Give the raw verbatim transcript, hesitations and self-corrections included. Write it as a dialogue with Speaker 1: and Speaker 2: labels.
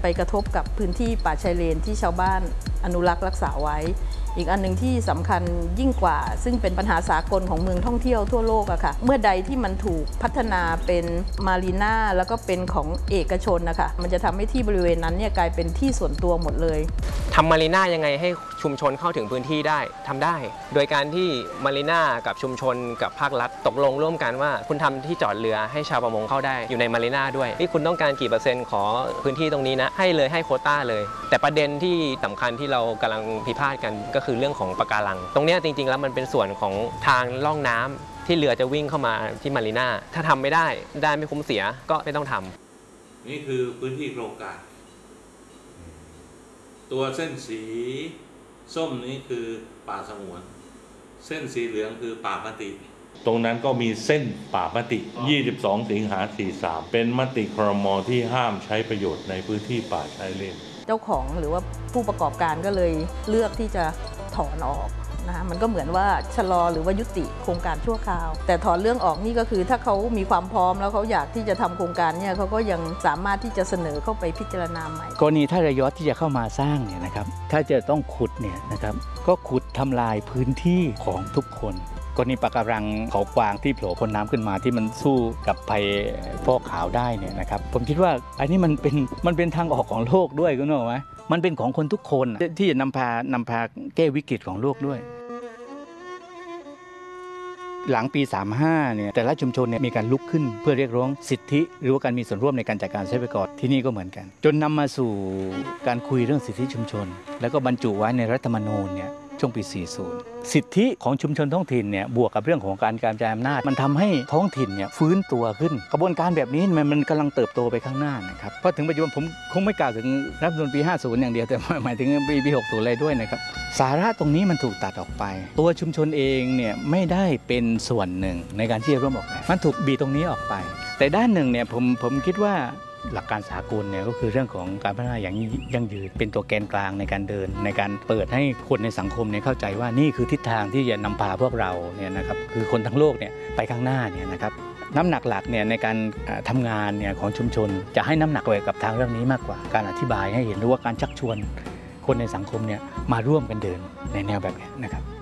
Speaker 1: กระทบกับพื้นที่ป่าชายเลนที่ชาวบ้านอนุรักษ์รักษาไว้อีกอันหนึ่งที่สำคัญยิ่งกว่าซึ่งเป็นปัญหาสากลของเมืองท่องเที่ยวทั่วโลกอะค่ะเมื่อใดที่มันถูกพัฒนาเป็นมารีนาแล้วก็เป็นของเอกชนนะคะมันจะทำให้ที่บริเวณนั้นเนี่ยกลายเป็นที่ส่วนตัวหมดเลย
Speaker 2: ทำมารีนายังไงให้ชุมชนเข้าถึงพื้นที่ได้ทำได้โดยการที่มารีนากับชุมชนกับภาครัฐตกลงร่วมกันว่าคุณทำที่จอดเรือให้ชาวประมงเข้าได้อยู่ในมารีนาด้วยที่คุณต้องการกี่เปอร์เซ็นต์ขอพื้นที่ตรงนี้นะให้เลยให้โควต้าเลยแต่ประเด็นที่สำคัญที่เรากำลังพิพาทกันก็คือเรื่องของปะการังตรงนี้จริงๆแล้วมันเป็นส่วนของทางล่องน้ำที่เรือจะวิ่งเข้ามาที่มารีนาถ้าทำไม่ได้ได้ไม่คุ้มเสียก็ไม่ต้องทำ
Speaker 3: นี่คือพื้นที่โครงการตัวเส้นสีส้มนี้คือป่าสงวนเส้นสีเหลืองคือป่ามติตรงนั้นก็มีเส้นป่ามติยี่สิบสองสิงหาสี่สิบสามเป็นมติครม.ที่ห้ามใช้ประโยชน์ในพื้นที่ป่าชายเลน
Speaker 1: เจ้าของหรือว่าผู้ประกอบการก็เลยเลือกที่จะถอนออกนะมันก็เหมือนว่าชะลอหรือว่ายุติโครงการชั่วคราวแต่ถอนเรื่องออกนี่ก็คือถ้าเขามีความพร้อมแล้วเขาอยากที่จะทำโครงการเนี่ยเขาก็ยังสามารถที่จะเสนอเข้าไปพิจารณาใหม่
Speaker 4: กรณีถ้าระยศที่จะเข้ามาสร้างเนี่ยนะครับถ้าจะต้องขุดเนี่ยนะครับก็ขุดทำลายพื้นที่ของทุกคนกรณีปะการังเขากวางที่โผล่พ้นน้ำขึ้นมาที่มันสู้กับภัยฟอกขาวได้เนี่ยนะครับผมคิดว่าอันนี้มันเป็นมันเป็นทางออกของโลกด้วยคุณรู้ไหมมันเป็นของคนทุกคนที่จะนำพานำพาแก้วิกฤตของโลกด้วยหลังปีสามสิบห้าเนี่ยแต่ละชุมชนเนี่ยมีการลุกขึ้นเพื่อเรียกร้องสิทธิหรือว่าการมีส่วนร่วมในการจัดการทรัพยากรที่นี่ก็เหมือนกันจนนำมาสู่การคุยเรื่องสิทธิชุมชนแล้วก็บรรจุไว้ในรัฐธรรมนูญเนี่ยช่วงปีสี่สิบสิทธิของชุมชนท้องถิ่นเนี่ยบวกกับเรื่องของการการกระจายอำนาจมันทำให้ท้องถิ่นเนี่ยฟื้นตัวขึ้นกระบวนการแบบนี้มันมันกำลังเติบโตไปข้างหน้านะครับเพราะถึงปัจจุบันผมคงไม่กล่าวถึงรัฐธรรมนูญปีห้าสิบอย่างเดียวแต่หมายถึงปีปีหกสิบเลยด้วยนะครับสาระตรงนี้มันถูกตัดออกไปตัวชุมชนเองเนี่ยไม่ได้เป็นส่วนหนึ่งในการที่จะร่วมออกแบบมันถูกบีตรงนี้ออกไปแต่ด้านหนึ่งเนี่ยผมผมคิดว่าหลักการสากลเนี่ยก็คือเรื่องของการพัฒนาอย่างยั่งยืนเป็นตัวแกนกลางในการเดินในการเปิดให้คนในสังคมเนี่ยเข้าใจว่านี่คือทิศทางที่จะนำพาพวกเราเนี่ยนะครับคือคนทั้งโลกเนี่ยไปข้างหน้าเนี่ยนะครับน้ำหนักหลักเนี่ยในการทำงานเนี่ยของชุมชนจะให้น้ำหนักไว้กับทางเรื่องนี้มากกว่าการอธิบายให้เห็นหรือว่าการชักชวนคนในสังคมเนี่ยมาร่วมกันเดินในแนวแบบนี้นะครับ